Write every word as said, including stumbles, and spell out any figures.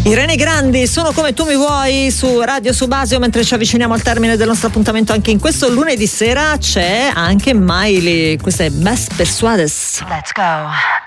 Irene Grandi, Sono come tu mi vuoi, su Radio Subasio. Mentre ci avviciniamo al termine del nostro appuntamento anche in questo lunedì sera c'è anche Miley, questa è Best Persuades. Let's go.